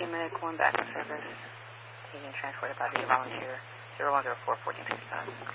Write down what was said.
minute going back in service. Being transported by the volunteer 0104 1465.